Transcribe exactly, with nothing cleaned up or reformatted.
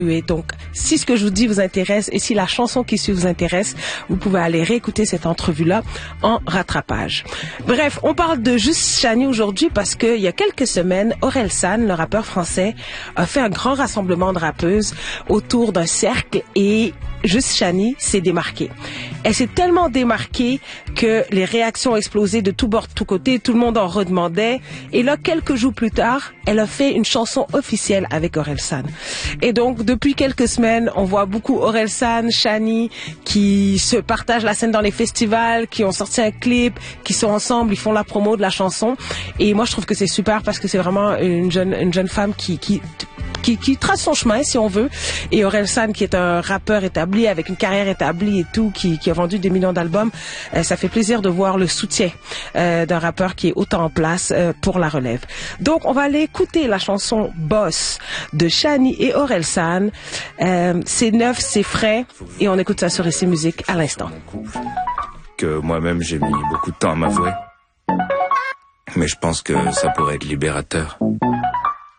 Et donc, si ce que je vous dis vous intéresse et si la chanson qui suit vous intéresse, vous pouvez aller réécouter cette entrevue-là en rattrapage. Bref, on parle de Juste Chani aujourd'hui parce qu'il y a quelques semaines, Orelsan, le rappeur français, a fait un grand rassemblement de rappeuses autour d'un cercle et Juste Chani s'est démarquée. Elle s'est tellement démarquée que les réactions ont explosé de tous bords, de tous côtés, tout le monde en redemandait. Et là, quelques jours plus tard, elle a fait une chanson officielle avec Orelsan. Et donc, depuis quelques semaines, on voit beaucoup Orelsan, Chani, qui se partagent la scène dans les festivals, qui ont sorti un clip, qui sont ensemble, ils font la promo de la chanson. Et moi, je trouve que c'est super parce que c'est vraiment une jeune, une jeune femme qui, qui Qui, qui trace son chemin, si on veut. Et Orelsan, qui est un rappeur établi, avec une carrière établie et tout, qui, qui a vendu des millions d'albums, euh, ça fait plaisir de voir le soutien euh, d'un rappeur qui est autant en place euh, pour la relève. Donc, on va aller écouter la chanson Boss de Chani et Orelsan. Euh, c'est neuf, c'est frais, et on écoute ça sur Ici Musique à l'instant. Que moi-même, j'ai mis beaucoup de temps à m'avouer. Mais je pense que ça pourrait être libérateur.